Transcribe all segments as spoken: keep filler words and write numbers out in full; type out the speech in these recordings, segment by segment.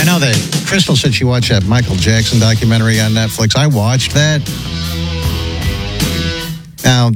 know that Crystal said she watched that Michael Jackson documentary on Netflix. I watched that. Now,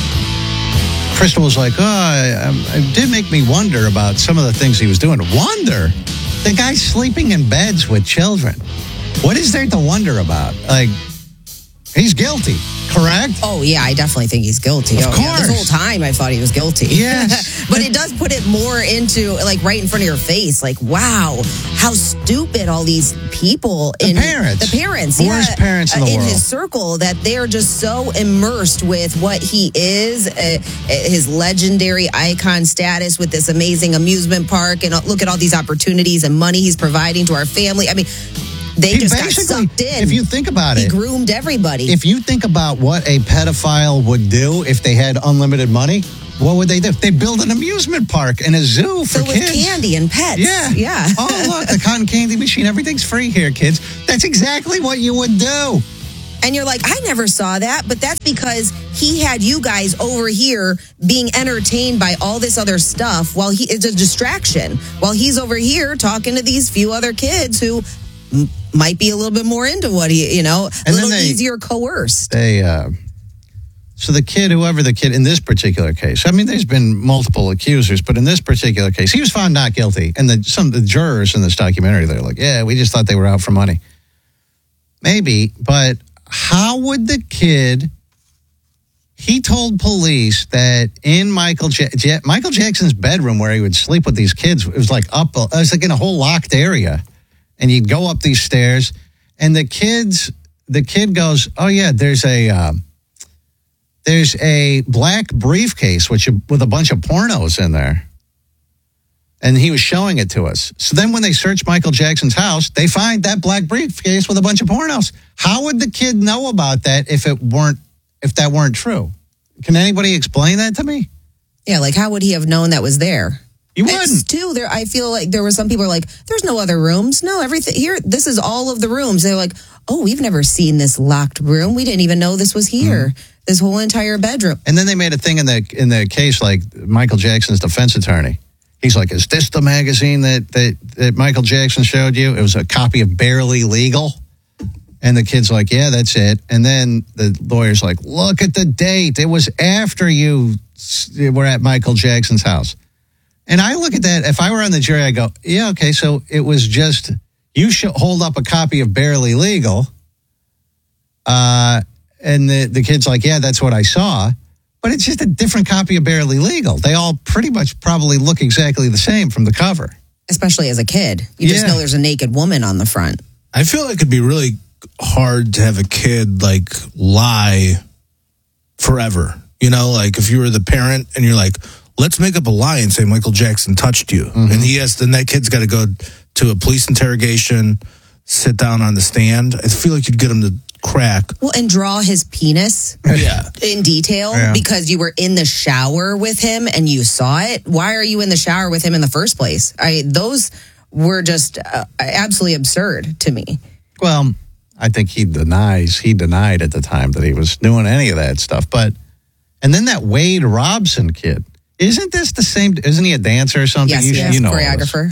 Crystal was like, oh, I, it did make me wonder about some of the things he was doing. Wonder? The guy's sleeping in beds with children. What is there to wonder about? Like, he's guilty, correct? Oh, yeah, I definitely think he's guilty. Of oh, course. Yeah. This whole time I thought he was guilty. Yes. But it does put it more into, like, right in front of your face. Like, wow, how stupid all these people. The in parents. The parents. The yeah, worst parents in the in world. his circle, that they're just so immersed with what he is, uh, his legendary icon status with this amazing amusement park. And look at all these opportunities and money he's providing to our family. I mean, they He just got basically, sucked in. if you think about he it. He groomed everybody. If you think about what a pedophile would do if they had unlimited money, what would they do? They build an amusement park and a zoo for so kids. with candy and pets. Yeah. Yeah. Oh, look, the cotton candy machine. Everything's free here, kids. That's exactly what you would do. And you're like, I never saw that, but that's because he had you guys over here being entertained by all this other stuff while he it's a distraction. While he's over here talking to these few other kids who m- might be a little bit more into what he, you know, a And little then they- easier coerced. They, uh, so the kid, whoever the kid in this particular case, I mean, there's been multiple accusers, but in this particular case, he was found not guilty. And the, some of the jurors in this documentary, they're like, yeah, we just thought they were out for money. Maybe, but how would the kid, he told police that in Michael ja- ja- Michael Jackson's bedroom where he would sleep with these kids, it was like up, it was like in a whole locked area. And you'd go up these stairs and the kids, the kid goes, oh yeah, there's a, uh, there's a black briefcase which with a bunch of pornos in there. And he was showing it to us. So then when they search Michael Jackson's house, they find that black briefcase with a bunch of pornos. How would the kid know about that if it weren't, if that weren't true? Can anybody explain that to me? Yeah, like how would he have known that was there? You wouldn't. It's too, there, I feel like there were some people who are like, there's no other rooms. No, everything here, this is all of the rooms. They're like, oh, we've never seen this locked room. We didn't even know this was here. Mm. This whole entire bedroom. And then they made a thing in the in the case, like Michael Jackson's defense attorney. He's like, is this the magazine that, that, that Michael Jackson showed you? It was a copy of Barely Legal. And the kid's like, yeah, that's it. And then the lawyer's like, look at the date. It was after you were at Michael Jackson's house. And I look at that. If I were on the jury, I go, yeah, okay, so it was just, you should hold up a copy of Barely Legal. Uh, and the, the kid's like, yeah, that's what I saw. But it's just a different copy of Barely Legal. They all pretty much probably look exactly the same from the cover. Especially as a kid. You just Yeah. know there's a naked woman on the front. I feel like it'd be really hard to have a kid like lie forever. You know, like if you were the parent and you're like, let's make up a lie and say Michael Jackson touched you. Mm-hmm. And he has, then that kid's got to go to a police interrogation, sit down on the stand. I feel like you'd get him to crack. Well, and draw his penis yeah. in detail yeah. because you were in the shower with him and you saw it. Why are you in the shower with him in the first place? I those were just uh, absolutely absurd to me. Well, I think he denies, he denied at the time that he was doing any of that stuff. But, and then that Wade Robson kid, isn't this the same, isn't he a dancer or something? Yes, you, yes, you know choreographer.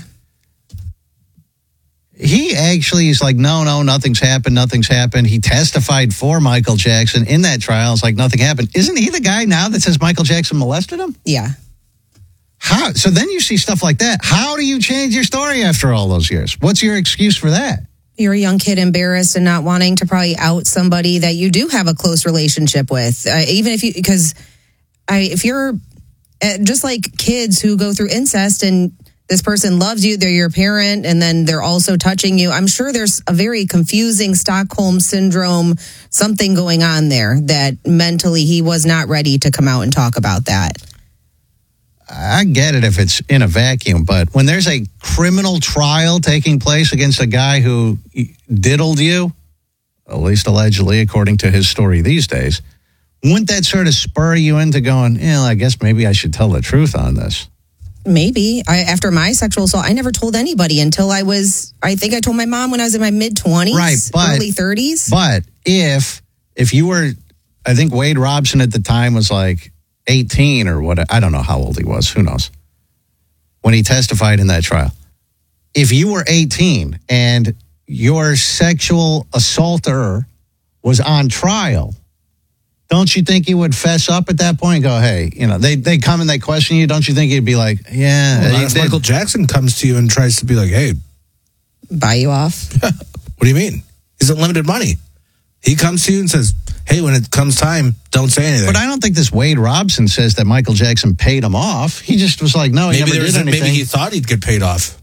He actually is like, no, no, nothing's happened, nothing's happened. He testified for Michael Jackson in that trial. It's like nothing happened. Isn't he the guy now that says Michael Jackson molested him? Yeah. How? So then you see stuff like that. How do you change your story after all those years? What's your excuse for that? You're a young kid embarrassed and not wanting to probably out somebody that you do have a close relationship with. Uh, even if you, because I, if you're uh, just like kids who go through incest and this person loves you, they're your parent, and then they're also touching you. I'm sure there's a very confusing Stockholm syndrome, something going on there that mentally he was not ready to come out and talk about that. I get it if it's in a vacuum, but when there's a criminal trial taking place against a guy who diddled you, at least allegedly, according to his story these days, wouldn't that sort of spur you into going, yeah, I guess maybe I should tell the truth on this? Maybe. I, after my sexual assault, I never told anybody until I was, I think I told my mom when I was in my mid-twenties, right, but, early thirties. But if if you were, I think Wade Robson at the time was like eighteen or what, I don't know how old he was, who knows, when he testified in that trial. if you were eighteen and your sexual assaulter was on trial, don't you think you would fess up at that point and go, hey, you know, they, they come and they question you. Don't you think you'd be like, yeah. Well, you unless did- Michael Jackson comes to you and tries to be like, hey, Buy you off. what do you mean? He's unlimited money. He comes to you and says, hey, when it comes time, don't say anything. But I don't think this Wade Robson says that Michael Jackson paid him off. He just was like, no, he maybe, never there was did a, anything. maybe he thought he'd get paid off.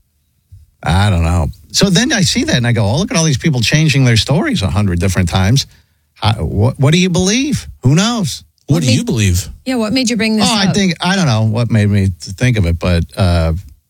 I don't know. So then I see that and I go, oh, look at all these people changing their stories a hundred different times. How, what, what do you believe? Who knows? What, What do made- you believe? Yeah, what made you bring this Oh, up? I think, I don't know what made me think of it, but uh,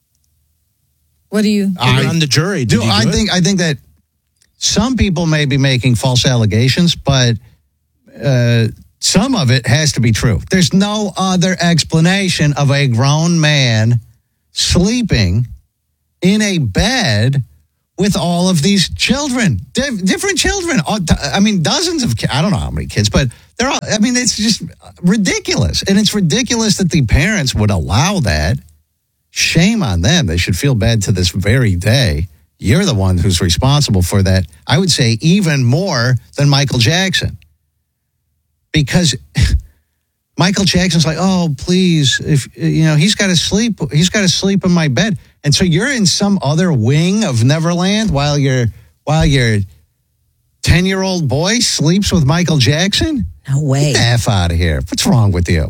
What do you... I, You're on the jury. Did do, you do I it? think I think that some people may be making false allegations, but uh, some of it has to be true. There's no other explanation of a grown man sleeping in a bed with all of these children, Di- different children. All- I mean, dozens of kids. I don't know how many kids, but they're all, I mean, it's just ridiculous. And it's ridiculous that the parents would allow that. Shame on them. They should feel bad to this very day. You're the one who's responsible for that. I would say even more than Michael Jackson. Because Michael Jackson's like, oh, please, if you know, he's got to sleep, he's got to sleep in my bed. And so you're in some other wing of Neverland while your while your ten-year-old boy sleeps with Michael Jackson? No way. Get the F out of here. What's wrong with you?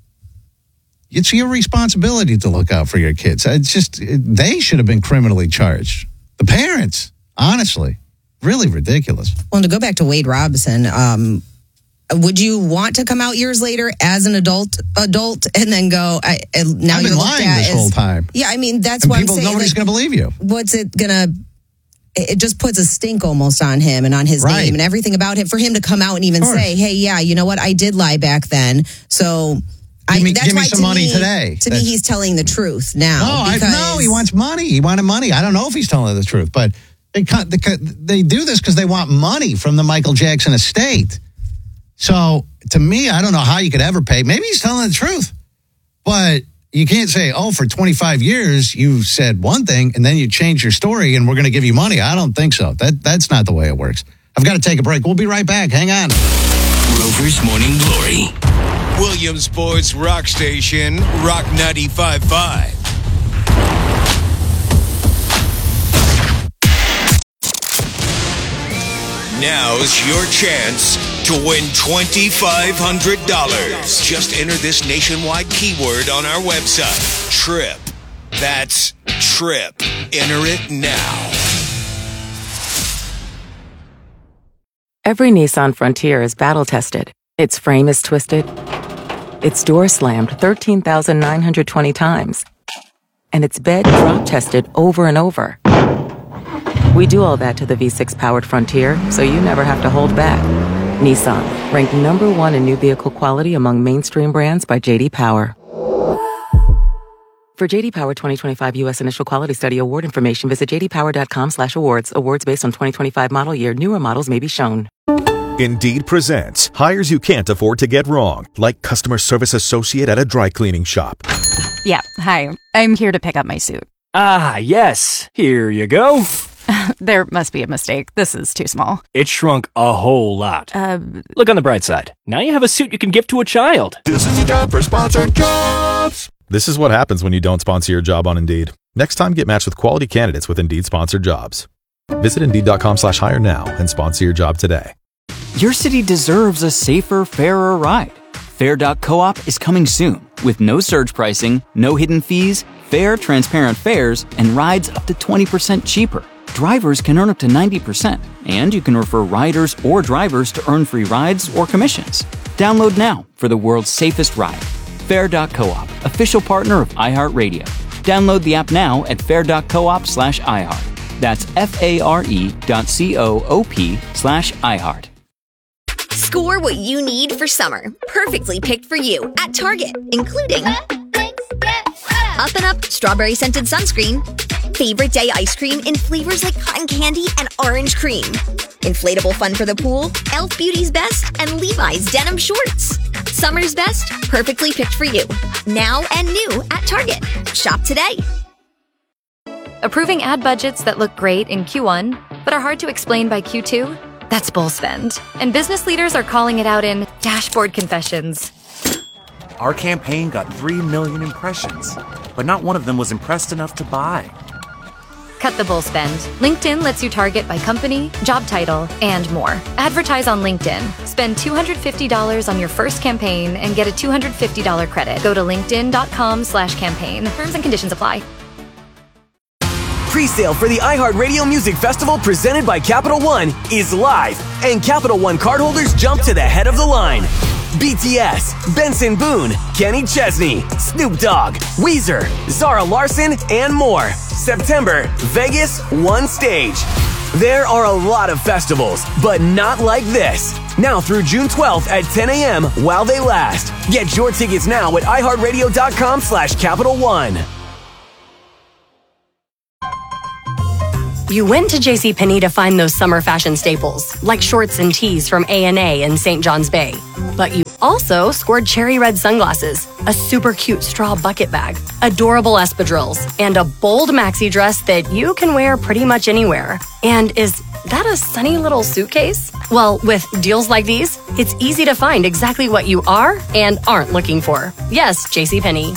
It's your responsibility to look out for your kids. It's just, they should have been criminally charged. The parents, honestly, really ridiculous. Well, to go back to Wade Robson, um, would you want to come out years later as an adult, adult, and then go? I, and now I've you're been looked lying at this as- whole time. Yeah, I mean that's And what people, I'm saying. nobody's like, going to believe you. what's it gonna? It just puts a stink almost on him and on his Right. name and everything about him. For him to come out and even Of course. say, "Hey, yeah, you know what? I did lie back then." So. Give me- I, that's give me why some to money me, today. To That's- me, he's telling the truth now. No, I because no, he wants money. He wanted money. I don't know if he's telling the truth, but they cut, they, cut, they do this because they want money from the Michael Jackson estate. So to me, I don't know how you could ever pay. Maybe he's telling the truth, but you can't say, oh, for twenty-five years you said one thing and then you change your story and we're going to give you money. I don't think so. That that's not the way it works. I've got to take a break. We'll be right back. Hang on. Rover's Morning Glory. Williamsburg's rock station, Rock ninety-five point five. Now's your chance to win twenty-five hundred dollars. Just enter this nationwide keyword on our website, TRIP. That's TRIP. Enter it now. Every Nissan Frontier is battle-tested. Its frame is twisted. Its door slammed thirteen thousand nine hundred twenty times. And its bed drop-tested over and over. We do all that to the V six powered Frontier, so you never have to hold back. Nissan, ranked number one in new vehicle quality among mainstream brands by J D Power. For J D Power twenty twenty-five U S Initial Quality Study Award information, visit j d power dot com slash awards. Awards based on twenty twenty-five model year. Newer models may be shown. Indeed presents hires you can't afford to get wrong, like customer service associate at a dry cleaning shop. Yeah, hi. I'm here to pick up my suit. Ah, yes. Here you go. There must be a mistake. This is too small. It shrunk a whole lot. Uh, Look on the bright side. Now you have a suit you can give to a child. This is your job for sponsored jobs. This is what happens when you don't sponsor your job on Indeed. Next time, get matched with quality candidates with Indeed sponsored jobs. Visit Indeed.com slash hire now and sponsor your job today. Your city deserves a safer, fairer ride. Fair dot coop is coming soon with no surge pricing, no hidden fees, fair, transparent fares, and rides up to twenty percent cheaper. Drivers can earn up to ninety percent, and you can refer riders or drivers to earn free rides or commissions. Download now for the world's safest ride. Fair dot coop, official partner of iHeartRadio. Download the app now at fair dot coop slash iHeart. That's F-A-R-E dot C-O-O-P slash iHeart. Score what you need for summer. Perfectly picked for you at Target, including Up and Up Strawberry Scented Sunscreen, Favorite Day Ice Cream in flavors like cotton candy and orange cream, Inflatable Fun for the Pool, e l f Beauty's Best, and Levi's Denim Shorts. Summer's best, perfectly picked for you. Now and new at Target. Shop today. Approving ad budgets that look great in Q one, but are hard to explain by Q two? That's bull spend. And business leaders are calling it out in dashboard confessions. Our campaign got three million impressions, but not one of them was impressed enough to buy. Cut the bull spend. LinkedIn lets you target by company, job title, and more. Advertise on LinkedIn. Spend two hundred fifty dollars on your first campaign and get a two hundred fifty dollars credit. Go to linkedin.com slash campaign. Terms and conditions apply. Pre-sale for the iHeartRadio Music Festival presented by Capital One is live, and Capital One cardholders jump to the head of the line. B T S, Benson Boone, Kenny Chesney, Snoop Dogg, Weezer, Zara Larsson, and more. September, Vegas, one stage. There are a lot of festivals, but not like this. Now through June twelfth at ten a.m. while they last. Get your tickets now at iHeartRadio.com slash Capital One. You went to JCPenney to find those summer fashion staples, like shorts and tees from A and A in Saint John's Bay. But you also scored cherry red sunglasses, a super cute straw bucket bag, adorable espadrilles, and a bold maxi dress that you can wear pretty much anywhere. And is that a sunny little suitcase? Well, with deals like these, it's easy to find exactly what you are and aren't looking for. Yes, JCPenney.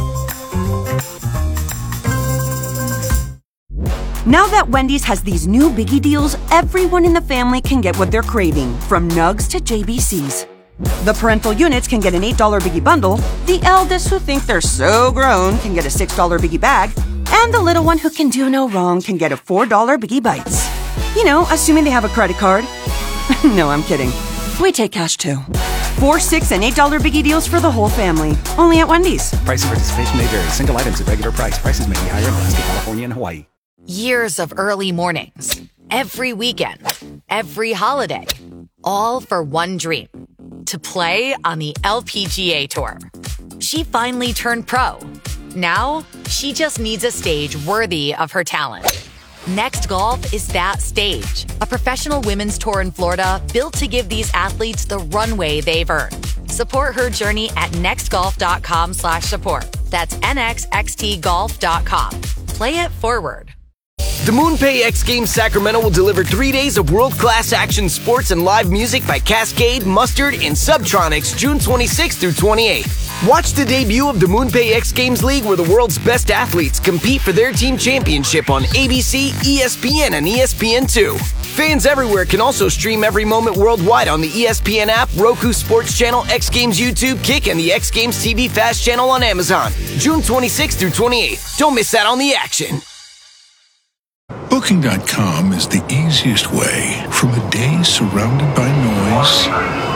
Now that Wendy's has these new biggie deals, everyone in the family can get what they're craving, from nugs to J B Cs. The parental units can get an eight dollar biggie bundle, the eldest who think they're so grown can get a six dollar biggie bag, and the little one who can do no wrong can get a four dollar biggie bites. You know, assuming they have a credit card. No, I'm kidding. We take cash too. Four, six, and eight dollar biggie deals for the whole family. Only at Wendy's. Price and participation may vary. Single items at regular price. Prices may be higher in Alaska, California, and Hawaii. Years of early mornings, every weekend, every holiday, all for one dream, to play on the L P G A Tour. She finally turned pro. Now, she just needs a stage worthy of her talent. Next Golf is that stage, a professional women's tour in Florida built to give these athletes the runway they've earned. Support her journey at nextgolf.com slash support. That's N X X T golf dot com. Play it forward. The MoonPay X Games Sacramento will deliver three days of world-class action sports and live music by Cascade, Mustard, and Subtronics June twenty-sixth through twenty-eighth. Watch the debut of the MoonPay X Games League, where the world's best athletes compete for their team championship on A B C, E S P N, and E S P N two. Fans everywhere can also stream every moment worldwide on the E S P N app, Roku Sports Channel, X Games YouTube, Kick, and the X Games T V Fast channel on Amazon. June twenty-sixth through twenty-eighth. Don't miss out on the action. Booking dot com is the easiest way from a day surrounded by noise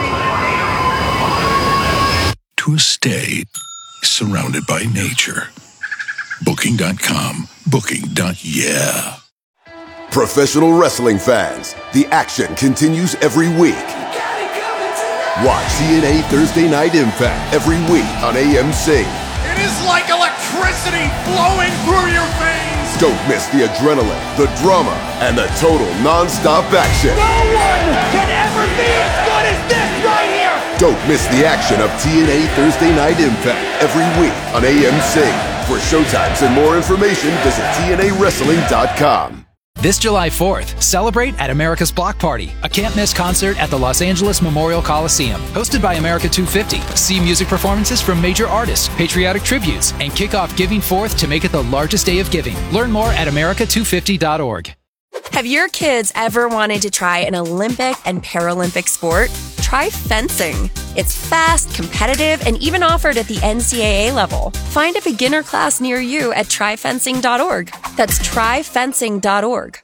to a stay surrounded by nature. Booking dot com. Booking. Yeah. Professional wrestling fans, the action continues every week. Watch T N A Thursday Night Impact every week on A M C. It is like electricity flowing through your veins. Don't miss the adrenaline, the drama, and the total non-stop action. No one can ever be as good as this right here. Don't miss the action of T N A Thursday Night Impact every week on A M C. For showtimes and more information, visit T N A wrestling dot com. This July fourth, celebrate at America's Block Party, a can't-miss concert at the Los Angeles Memorial Coliseum. Hosted by America two fifty, see music performances from major artists, patriotic tributes, and kick off Giving Forth to make it the largest day of giving. Learn more at America two fifty dot org. Have your kids ever wanted to try an Olympic and Paralympic sport? Try fencing. It's fast, competitive, and even offered at the N C double A level. Find a beginner class near you at try fencing dot org. That's try fencing dot org.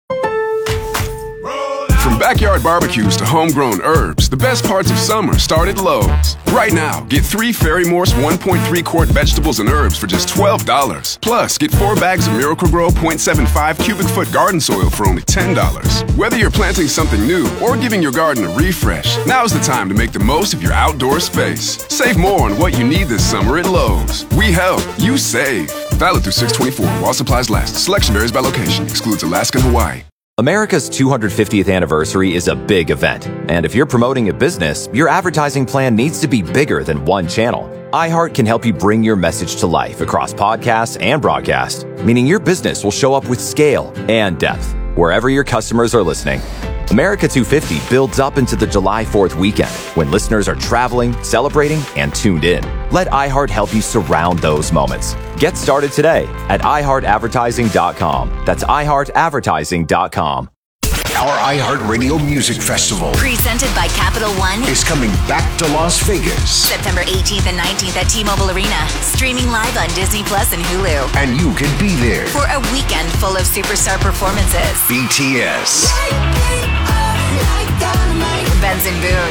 From backyard barbecues to homegrown herbs, the best parts of summer start at Lowe's. Right now, get three Fairy Morse one point three quart vegetables and herbs for just twelve dollars. Plus, get four bags of Miracle-Gro point seven five cubic foot garden soil for only ten dollars. Whether you're planting something new or giving your garden a refresh, now's the time to make the most of your outdoor space. Save more on what you need this summer at Lowe's. We help, you save. Valid through six twenty-four while supplies last. Selection varies by location. Excludes Alaska and Hawaii. America's two hundred fiftieth anniversary is a big event, and if you're promoting a business, your advertising plan needs to be bigger than one channel. iHeart can help you bring your message to life across podcasts and broadcast, meaning your business will show up with scale and depth wherever your customers are listening. America two fifty builds up into the July fourth weekend when listeners are traveling, celebrating, and tuned in. Let iHeart help you surround those moments. Get started today at i heart advertising dot com. That's i heart advertising dot com. Our iHeartRadio Music Festival, Presented by Capital One, is coming back to Las Vegas. September eighteenth and nineteenth at T-Mobile Arena. Streaming live on Disney Plus and Hulu. And you can be there For a weekend full of superstar performances. B T S, Benson Boone,